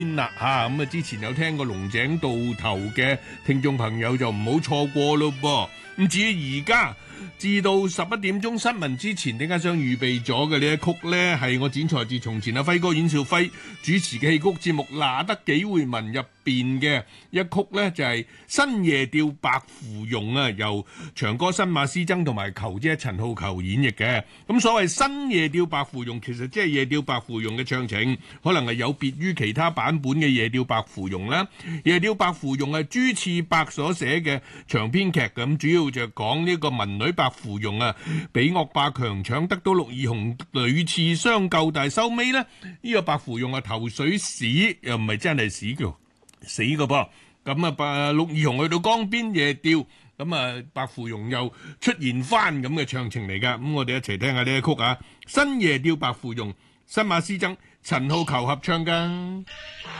啦吓，咁之前有聽過龍井渡頭嘅聽眾朋友就唔好錯過咯噃。咁至於而家至到11點鐘新聞之前，點解想預備咗嘅呢一曲呢？係我剪裁自從前阿輝哥阮兆輝主持嘅戲曲節目《那得幾回文》入邊嘅一曲呢，就係、是《新夜釣白芙蓉》啊，由長歌新馬師曾同埋球姐陳浩球演繹嘅。咁所謂新夜釣白芙蓉，其實即係夜釣白芙蓉嘅唱情，可能係有別於其他版本嘅夜釣白芙蓉啦。夜釣白芙蓉係朱次伯所寫嘅長篇劇，咁主要就講呢個文女白芙蓉啊，俾惡霸強搶，得到陸義雄屢次相救，但係收尾呢，呢個白芙蓉啊投水死，又唔係真係死嘅，死嘅噃。咁啊，陸義雄去到江邊夜釣，咁啊白芙蓉又出現翻咁嘅唱情嚟噶。咁我哋一齊聽下呢一曲啊，《新夜釣白芙蓉》，新馬師曾、陳浩球合唱噶。